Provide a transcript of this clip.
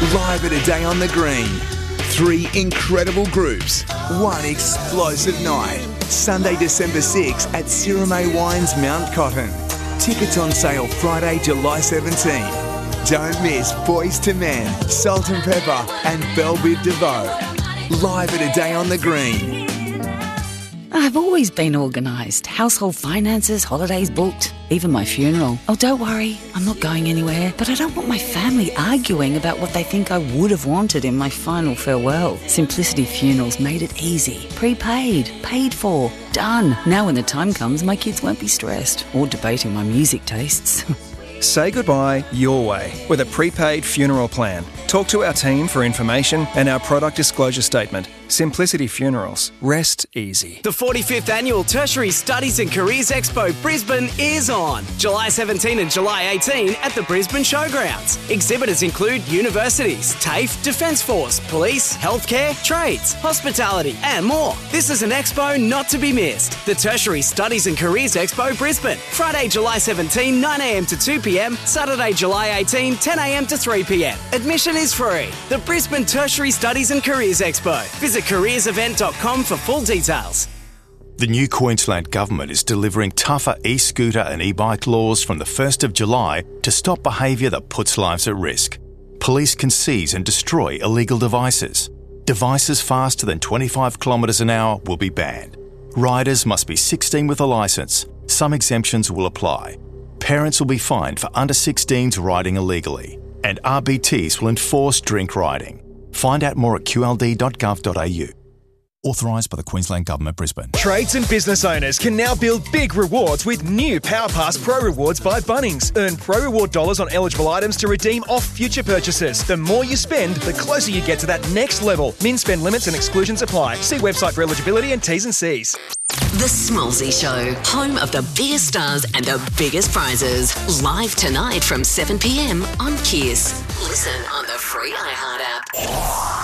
Live at A Day on the Green. 3 incredible groups, 1 explosive night. Sunday, December 6 at Sirame Wines, Mount Cotton. Tickets on sale Friday, July 17. Don't miss Boys to Men, Salt and Pepper and Belle Biv DeVoe. Live at A Day on the Green. I've always been organised. Household finances, holidays booked, even my funeral. Oh, don't worry, I'm not going anywhere. But I don't want my family arguing about what they think I would have wanted in my final farewell. Simplicity Funerals made it easy. Prepaid, paid for, done. Now when the time comes, my kids won't be stressed or debating my music tastes. Say goodbye your way with a prepaid funeral plan. Talk to our team for information and our product disclosure statement. Simplicity Funerals. Rest easy. The 45th Annual Tertiary Studies and Careers Expo Brisbane is on July 17 and July 18 at the Brisbane Showgrounds. Exhibitors include universities, TAFE, Defence Force, police, healthcare, trades, hospitality and more. This is an expo not to be missed. The Tertiary Studies and Careers Expo Brisbane. Friday, July 17, 9am to 2pm. Saturday, July 18, 10am to 3pm. Admission is free. The Brisbane Tertiary Studies and Careers Expo. Visit careersevent.com for full details. The new Queensland Government is delivering tougher e-scooter and e-bike laws from the 1st of July to stop behaviour that puts lives at risk. Police can seize and destroy illegal devices. Devices faster than 25 kilometres an hour will be banned. Riders must be 16 with a licence. Some exemptions will apply. Parents will be fined for under 16s riding illegally. And RBTs will enforce drink riding. Find out more at qld.gov.au. Authorised by the Queensland Government, Brisbane. Trades and business owners can now build big rewards with new PowerPass Pro Rewards by Bunnings. Earn Pro Reward dollars on eligible items to redeem off future purchases. The more you spend, the closer you get to that next level. Min spend limits and exclusions apply. See website for eligibility and T's and C's. The Smallsy Show, home of the biggest stars and the biggest prizes. Live tonight from 7pm on KISS. Listen on the free iHeart app.